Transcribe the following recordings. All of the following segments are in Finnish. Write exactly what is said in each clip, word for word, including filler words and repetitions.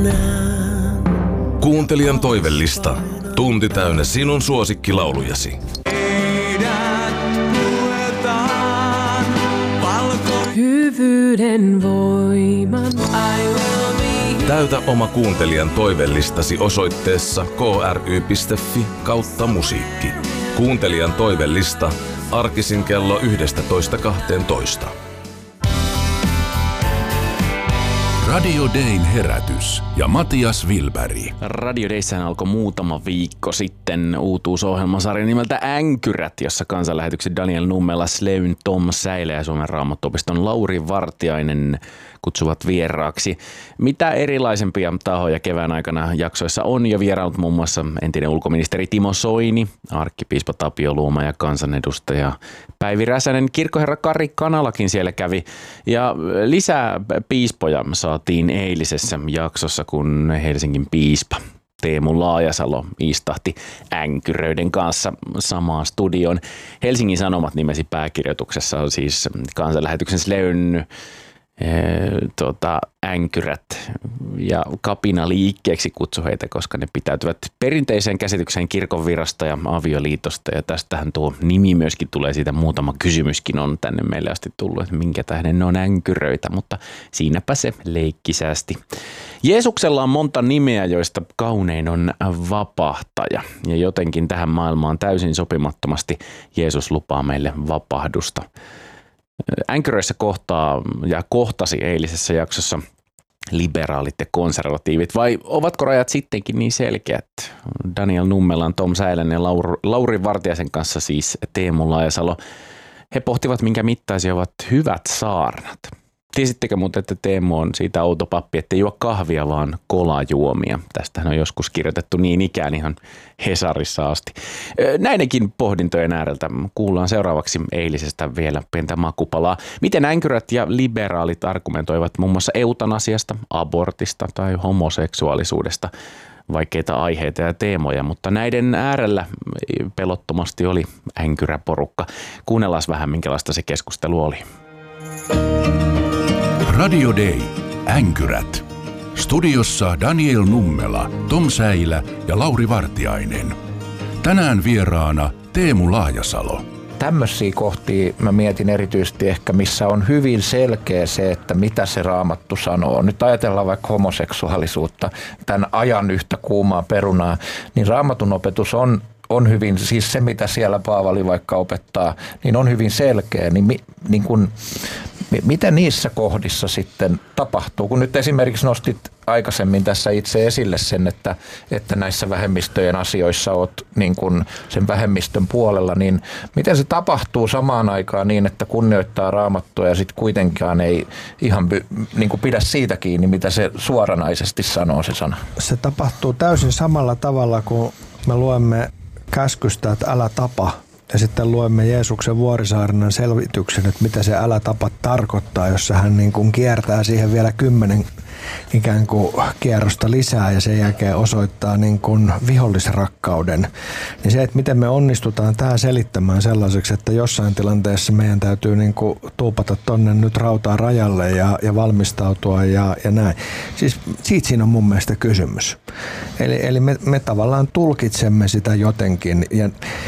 Kuuntelijan toivellista. Tunti täynnä sinun suosikkilaulujasi. Hyvyyden voiman. Täytä oma kuuntelijan toivellistasi osoitteessa kry piste fi kautta musiikki. Kuuntelijan toivellista arkisin kello yksitoista kaksitoista. Radio Dayn herätys ja Matias Wilberg. Radio Dayssähän alkoi muutama viikko sitten uutuusohjelmasarja nimeltä Änkyrät, jossa kansanlähetyksen Daniel Nummela, Sleyn Tom Säilä ja Suomen Raamattuopiston Lauri Vartiainen kutsuvat vieraaksi. Mitä erilaisempia tahoja kevään aikana jaksoissa on jo vieraillut, muun muassa entinen ulkoministeri Timo Soini, arkkipiispa Tapio Luoma ja kansanedustaja Päivi Räsänen. Kirkkoherra Kari Kanalakin siellä kävi ja lisää piispoja saatiin eilisessä jaksossa, kun Helsingin piispa Teemu Laajasalo istahti änkyröiden kanssa samaan studioon. Helsingin Sanomat nimesi pääkirjoituksessa on siis kansanlähetyksen Sleyn Tota, änkyrät ja kapina liikkeeksi kutsu heitä, koska ne pitäytyvät perinteiseen käsitykseen kirkon virasta ja avioliitosta. Ja tästähän tuo nimi myöskin tulee, siitä muutama kysymyskin on tänne meille asti tullut, että minkä tähden ne on änkyröitä, mutta siinäpä se leikkisäästi. Jeesuksella on monta nimeä, joista kaunein on vapahtaja. Ja jotenkin tähän maailmaan täysin sopimattomasti Jeesus lupaa meille vapahdusta. Änkyröissä kohtaa ja kohtasi eilisessä jaksossa liberaalit ja konservatiivit, vai ovatko rajat sittenkin niin selkeät? Daniel Nummelan, Tom Säilän ja Laur- Lauri Vartiaisen kanssa siis Teemu Laajasalo. He pohtivat, minkä mittaisia ovat hyvät saarnat. Tiesittekö muuten, että Teemu on siitä outo pappi, ettei juo kahvia, vaan kolajuomia. Tästähän on joskus kirjoitettu niin ikään ihan Hesarissa asti. Näidenkin pohdintojen ääreltä kuullaan seuraavaksi eilisestä vielä pientä makupalaa. Miten änkyrät ja liberaalit argumentoivat muun muassa eutanasiasta, abortista tai homoseksuaalisuudesta. Vaikeita aiheita ja teemoja, mutta näiden äärellä pelottomasti oli änkyräporukka. Kuunnellaan vähän, minkälaista se keskustelu oli. Radio Day. Änkyrät. Studiossa Daniel Nummela, Tom Säilä ja Lauri Vartiainen. Tänään vieraana Teemu Laajasalo. Tämmöisiä kohtia mä mietin erityisesti ehkä, missä on hyvin selkeä se, että mitä se Raamattu sanoo. Nyt ajatellaan vaikka homoseksuaalisuutta, tämän ajan yhtä kuumaa perunaa, niin Raamatun opetus on on hyvin, siis se mitä siellä Paavali vaikka opettaa, niin on hyvin selkeä. Niin, mi, niin kun, mitä niissä kohdissa sitten tapahtuu? Kun nyt esimerkiksi nostit aikaisemmin tässä itse esille sen, että, että näissä vähemmistöjen asioissa olet niin kun sen vähemmistön puolella, niin miten se tapahtuu samaan aikaan niin, että kunnioittaa Raamattua ja sitten kuitenkaan ei ihan niin kun pidä siitä kiinni, mitä se suoranaisesti sanoo se sana? Se tapahtuu täysin samalla tavalla, kun me luemme käskystä, että älä tapa, ja sitten luemme Jeesuksen Vuorisaarnan selvityksen, että mitä se älä tapa tarkoittaa, jossa hän niin kuin kiertää siihen vielä kymmenen ikään kuin kierrosta lisää ja sen jälkeen osoittaa niin kuin vihollisrakkauden. Niin se, että miten me onnistutaan tämä selittämään sellaiseksi, että jossain tilanteessa meidän täytyy niin kuin tuupata tonne nyt rautaa rajalle ja, ja valmistautua ja, ja näin. Siis siitä siinä on mun mielestä kysymys. Eli, eli me, me tavallaan tulkitsemme sitä jotenkin ja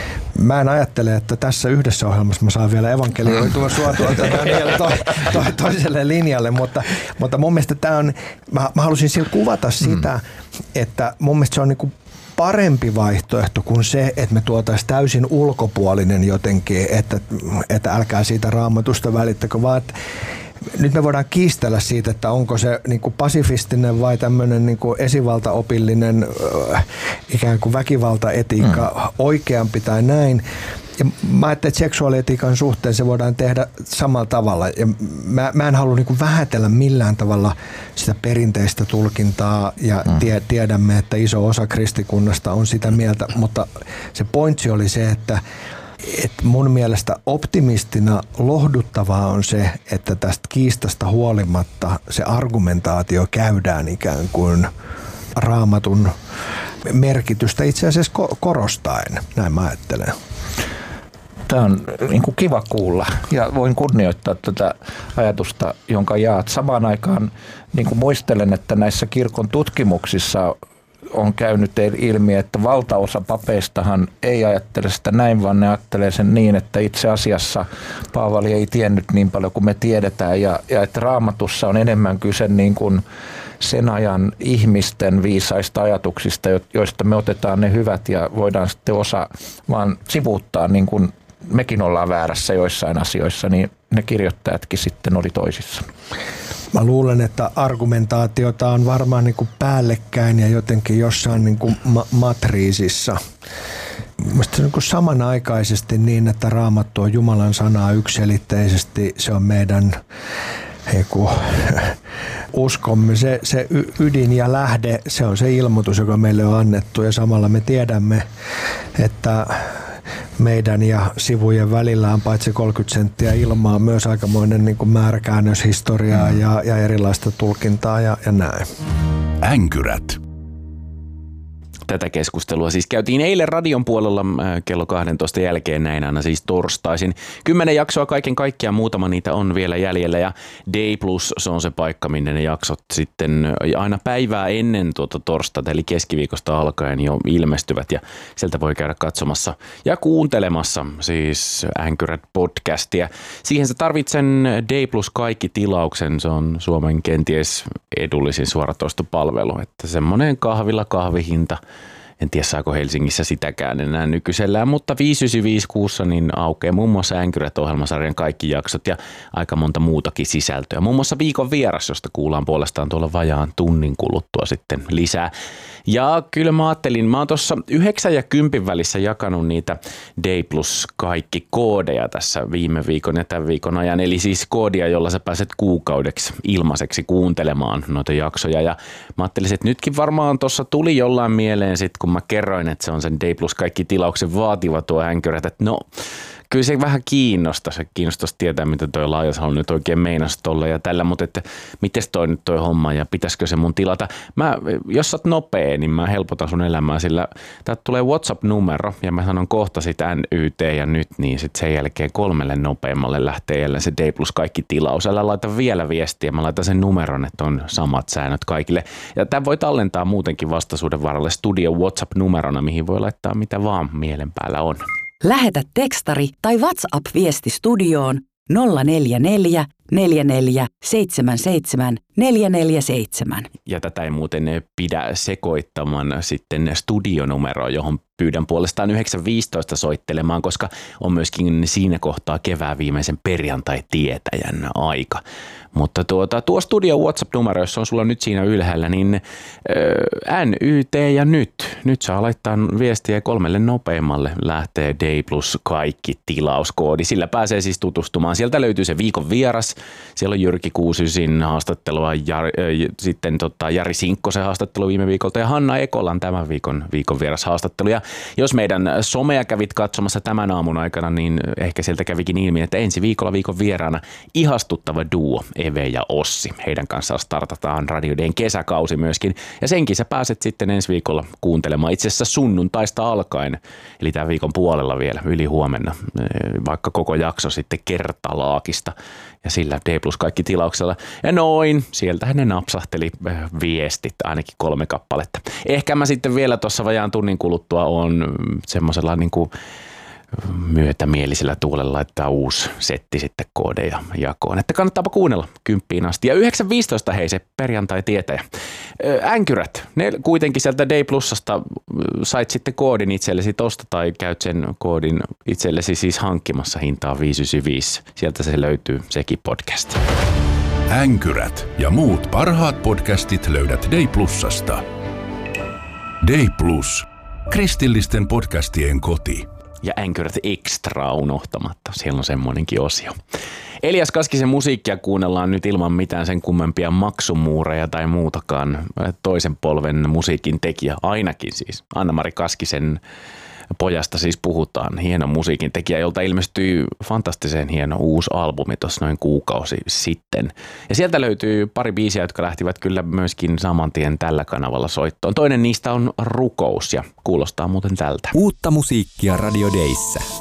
mä en ajattele, että tässä yhdessä ohjelmassa mä saan vielä evankelioitua sua tuolta to, to, toiselle linjalle, mutta, mutta mun mielestä tää on, mä, mä halusin sillä kuvata sitä, mm. että mun mielestä se on niinku parempi vaihtoehto kuin se, että me tuotaisiin täysin ulkopuolinen jotenkin, että, että älkää siitä Raamatusta välittäkö, vaan että nyt me voidaan kiistellä siitä, että onko se niin kuin pasifistinen vai tämmöinen niin kuin esivaltaopillinen äh, ikään kuin väkivaltaetiikka mm. oikeampi tai näin. Ja mä ajattelin, että seksuaalietiikan suhteen se voidaan tehdä samalla tavalla. Ja mä, mä en halua niin kuin vähätellä millään tavalla sitä perinteistä tulkintaa ja mm. tie, tiedämme, että iso osa kristikunnasta on sitä mieltä, mutta se pointsi oli se, että Et mun mielestä optimistina lohduttavaa on se, että tästä kiistasta huolimatta se argumentaatio käydään ikään kuin Raamatun merkitystä itse asiassa korostaen, näin mä ajattelen. Tämä on niin kuin kiva kuulla ja voin kunnioittaa tätä ajatusta, jonka jaat. Samaan aikaan niin kuin muistelen, että näissä kirkon tutkimuksissa on käynyt ilmi, että valtaosa papeistahan ei ajattele sitä näin, vaan ne ajattelee sen niin, että itse asiassa Paavali ei tiennyt niin paljon kuin me tiedetään ja, ja että Raamatussa on enemmän kyse niin kuin sen ajan ihmisten viisaista ajatuksista, joista me otetaan ne hyvät ja voidaan sitten osa vaan sivuuttaa, niin kuin mekin ollaan väärässä joissain asioissa, niin ne kirjoittajatkin sitten oli toisissa. Mä luulen, että argumentaatiota on varmaan niin kuin päällekkäin ja jotenkin jossain niin kuin ma- matriisissa. Mielestäni se on niin kuin samanaikaisesti niin, että Raamattu on Jumalan sanaa yksiselitteisesti. Se on meidän heiku, uskomme, se, se ydin ja lähde, se on se ilmoitus, joka meille on annettu. Ja samalla me tiedämme, että meidän ja sivujen välillä on paitsi kolmekymmentä senttiä ilmaa myös aikamoinen niin kuin määräkäännöshistoriaa mm. ja, ja erilaista tulkintaa ja, ja näin. Änkyrät. Tätä keskustelua siis käytiin eilen radion puolella kello kahdentoista jälkeen näin aina siis torstaisin. Kymmenen jaksoa kaiken kaikkiaan, muutama niitä on vielä jäljellä ja Day Plus, se on se paikka, minne ne jaksot sitten aina päivää ennen tuota torstaita eli keskiviikosta alkaen jo ilmestyvät ja sieltä voi käydä katsomassa ja kuuntelemassa siis Änkyrät podcastia. Siihen sä tarvitset Day Plus kaikki tilauksen, se on Suomen kenties edullisin suoratoistopalvelu, että semmoinen kahvilla kahvihinta. En tiedä, saako Helsingissä sitäkään enää nykyisellään, mutta viisi yhdeksänkymmentäviisi kuussa niin aukeaa muun muassa Änkyrät-ohjelmasarjan kaikki jaksot ja aika monta muutakin sisältöä. Muun muassa viikon vieras, josta kuullaan puolestaan tuolla vajaan tunnin kuluttua sitten lisää. Ja kyllä mä ajattelin, mä oon tuossa yhdeksän ja kympin välissä jakanut niitä Day Plus kaikki koodeja tässä viime viikon ja tämän viikon ajan. Eli siis koodia, jolla sä pääset kuukaudeksi ilmaiseksi kuuntelemaan noita jaksoja. Ja mä ajattelin, että nytkin varmaan tuossa tuli jollain mieleen sit, kun mä kerroin, että se on sen Day Plus kaikki tilauksen vaativa tuo Änkyrät, että no kyllä se vähän kiinnostaisi, se kiinnostaisi tietää, mitä toi Laajasalo nyt oikein meinasi tolla ja tällä, mutta että mites toi nyt toi homma ja pitäisikö se mun tilata. Mä, jos sä oot nopea, niin mä helpotan sun elämää, sillä täältä tulee WhatsApp-numero ja mä sanon kohta sit N Y T ja nyt, niin sit sen jälkeen kolmelle nopeammalle lähtee jälleen se Day Plus kaikki tilaus. Älä laita vielä viestiä, mä laitan sen numeron, että on samat säännöt kaikille. Ja tää voi tallentaa muutenkin vastaisuuden varalle Studio WhatsApp-numerona, mihin voi laittaa mitä vaan mielen päällä on. Lähetä tekstari tai WhatsApp-viesti studioon nolla neljä neljä neljä neljä seitsemän seitsemän neljä neljä seitsemän. Ja tätä ei muuten pidä sekoittamaan sitten studionumeroa, johon pyydän puolestaan yhdeksän viisitoista soittelemaan, koska on myöskin siinä kohtaa kevään viimeisen perjantai-tietäjän aika. Mutta tuota, tuo studio WhatsApp-numero, jos on sulla nyt siinä ylhäällä, niin äh, N Y T ja nyt. Nyt saa laittaa viestiä kolmelle nopeammalle. Lähtee Day Plus kaikki tilauskoodi. Sillä pääsee siis tutustumaan. Sieltä löytyy se viikon vieras. Siellä on Jyrki Kuusysin haastattelua, Jar, äh, sitten tota, Jari Sinkkosen haastattelu viime viikolta ja Hanna Ekolan tämän viikon, viikon vieras haastattelu. Ja jos meidän somea kävit katsomassa tämän aamun aikana, niin ehkä sieltä kävikin ilmi, että ensi viikolla viikon vieraana ihastuttava duo Eve ja Ossi. Heidän kanssaan startataan Radio D:n kesäkausi myöskin. Ja senkin sä pääset sitten ensi viikolla kuuntelemaan itse asiassa sunnuntaista alkaen. Eli tämän viikon puolella vielä yli huomenna, vaikka koko jakso sitten kertalaakista. Ja sillä D plus kaikki tilauksella. Ja noin, sieltähän ne napsahteli viestit, ainakin kolme kappaletta. Ehkä mä sitten vielä tuossa vajaan tunnin kuluttua on semmoisella niin kuin myötämielisellä tuulella laittaa uusi setti sitten koodeja jakoon. Että kannattaapa kuunnella kymppiin asti. Ja yhdeksän viisitoista hei se perjantai-tietäjä. Änkyrät, ne kuitenkin sieltä Day Plusasta sait sitten koodin itsellesi tosta tai käyt sen koodin itsellesi siis hankkimassa hintaa viisi yhdeksänkymmentäviisi. Sieltä se löytyy sekin podcast. Änkyrät ja muut parhaat podcastit löydät Day Plusasta. Day Plus. Kristillisten podcastien koti. Ja Änkyrät Extra unohtamatta. Siellä on semmoinenkin osio. Elias Kaskisen musiikkia kuunnellaan nyt ilman mitään sen kummempia maksumuureja tai muutakaan. Toisen polven musiikin tekijä, ainakin siis. Anna-Mari Kaskisen pojasta siis puhutaan. Hieno musiikin tekijä, jolta ilmestyi fantastisen hieno uusi albumi tuossa noin kuukausi sitten. Ja sieltä löytyy pari biisiä, jotka lähtivät kyllä myöskin saman tien tällä kanavalla soittoon. Toinen niistä on Rukous ja kuulostaa muuten tältä. Uutta musiikkia Radio Dayssä.